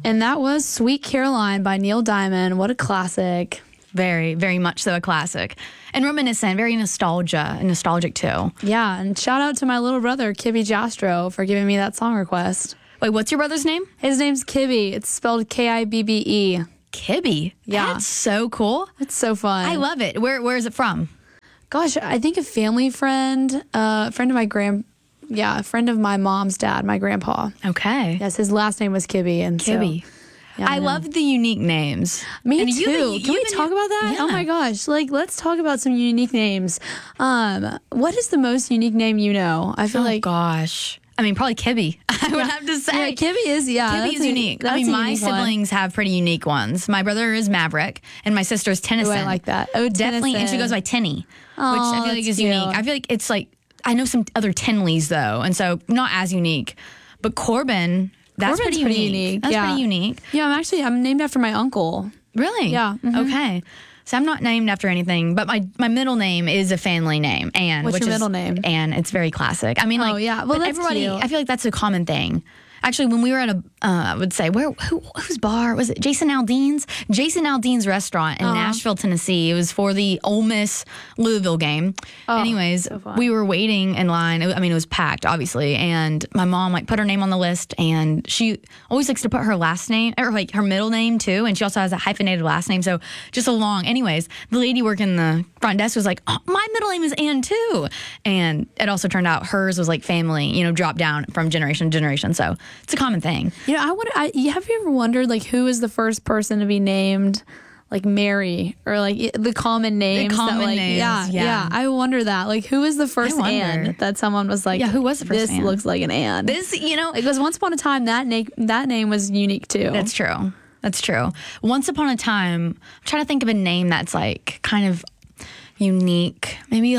And that was Sweet Caroline by Neil Diamond. What a classic. Very, very much so a classic. And reminiscent, very nostalgic too. Yeah, and shout out to my little brother, Kibby Jastro, for giving me that song request. Wait, what's your brother's name? His name's Kibby. It's spelled Kibbe. Kibby. Yeah. That's so cool. It's so fun. I love it. Where is it from? Gosh, I think a family friend, friend of my mom's dad, my grandpa. Okay. Yes, his last name was Kibby. And Kibby. So, yeah, I love the unique names. Me And too. Can we talk about that? Yeah. Oh my gosh. Let's talk about some unique names. What is the most unique name you know? I feel Oh like gosh. I mean, probably Kibby. I would have to say. Yeah, Kibby is, Kibby is unique. I mean, my siblings have pretty unique ones. My brother is Maverick, and my sister is Tennyson. I like that. Oh, definitely. And she goes by Tinny, which I feel like is unique. I feel like it's like, I know some other Tinleys though, and so not as unique. But Corbin, that's Corbin's pretty unique. That's pretty unique. Yeah, I'm named after my uncle. Really? Yeah. Okay. So I'm not named after anything, but my middle name is a family name, Anne. What's your middle name? Anne. It's very classic. I mean, Oh, yeah. Well, but that's everybody. cute. I feel like that's a common thing. Actually, when we were at I would say, whose bar was it? Jason Aldean's? Jason Aldean's restaurant in Nashville, Tennessee. It was for the Ole Miss Louisville game. Anyways, so fun. we were waiting in line. It was packed, obviously. And my mom put her name on the list, and she always likes to put her last name or her middle name too. And she also has a hyphenated last name, so just a long. Anyways, the lady working the front desk was like, "Oh, my middle name is Ann too," and it also turned out hers was like family, dropped down from generation to generation. So it's a common thing. Have you ever wondered who is the first person to be named like Mary or the common names? Names, yeah. I wonder that. Who is the first Anne that someone was like? Yeah, who was the first This Anne? looks like an Anne. Because once upon a time that name was unique too. That's true. That's true. Once upon a time, I'm trying to think of a name that's kind of unique. Maybe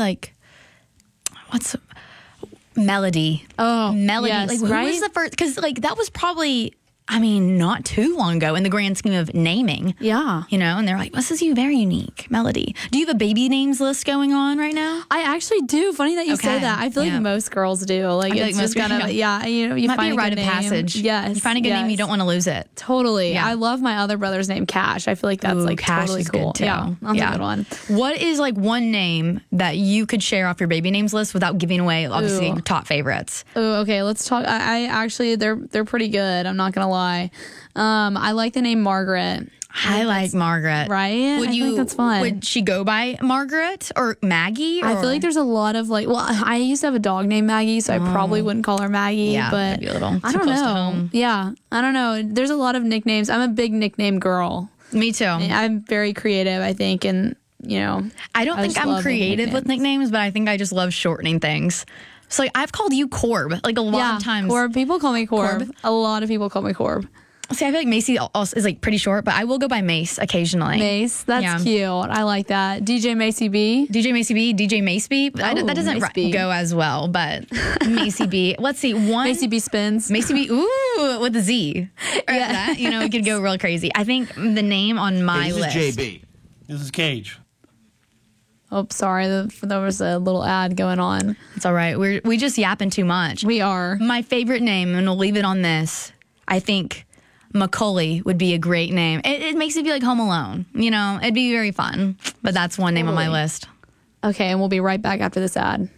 what's Melody? Oh, Melody. yes, Who right? was the first? Because that was probably, not too long ago in the grand scheme of naming. Yeah. And they're like, this is very unique, Melody. Do you have a baby names list going on right now? I actually do. Funny that you say Okay. that. I feel like Yeah. most girls do. feel It's like most just kind of, girls- you Might find be a a rite good of name. passage. Yes. You find a good name, you don't want to lose it. Totally. Yeah. I love my other brother's name, Cash. I feel like that's Cash totally is cool. good too. Yeah, that's a good one. What is one name that you could share off your baby names list without giving away, obviously, Ooh. your top favorites? Oh, okay. Let's talk. I actually, they're pretty good. I'm not gonna lie. I like the name Margaret. I like Margaret. Right? I think that's fun. Would she go by Margaret or Maggie? I feel like there's a lot of I used to have a dog named Maggie, so I probably wouldn't call her Maggie. Yeah, but that'd be a little I too don't close to know. home. Yeah, I don't know. There's a lot of nicknames. I'm a big nickname girl. Me too. I'm very creative, I think, and I don't think just I'm love creative with nicknames, but I think I just love shortening things. So I've called you Corb a lot of times. Corb. People call me Corb. Corb. A lot of people call me Corb. See, I feel like Macy also is pretty short, but I will go by Mace occasionally. Mace. That's Yeah. cute. I like that. DJ Macy B. DJ Macy B, DJ Mace B. That doesn't Mace B. go as well, but Macy B. Let's see. Macy B spins. Macy B. Ooh, with a Z. Yeah. That, it could go real crazy. I think the name on my This list. is JB. This is Cage. Oh, sorry. There was a little ad going on. It's all right. We just yapping too much. We are. My favorite name, and we'll leave it on this. I think Macaulay would be a great name. It makes me feel like Home Alone. It'd be very fun. But that's one name on my list. Okay, and we'll be right back after this ad.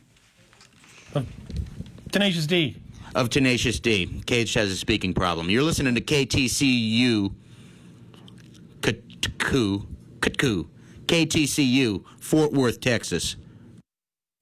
Tenacious D. Of Tenacious D. Cage has a speaking problem. You're listening to KTCU. KTCU, Fort Worth, Texas.